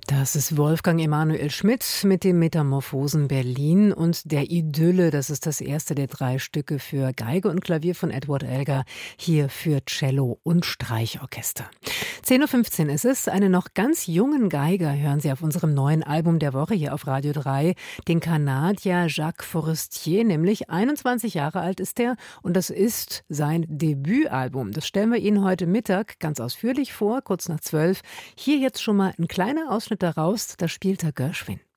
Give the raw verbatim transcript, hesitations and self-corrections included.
Das ist Wolfgang Emanuel Schmidt mit dem Metamorphosen Berlin und der Idylle. Das ist das erste der drei Stücke für Geige und Klavier von Edward Elgar, hier für Cello und Streichorchester. zehn Uhr fünfzehn ist es. Einen noch ganz jungen Geiger hören Sie auf unserem neuen Album der Woche hier auf Radio drei. Den Kanadier Jacques Forestier, nämlich einundzwanzig Jahre alt ist er. Und das ist sein Debütalbum. Das stellen wir Ihnen heute Mittag ganz ausführlich vor, kurz nach zwölf. Hier jetzt schon mal ein kleiner Ausschnitt daraus, da spielt er Gershwin.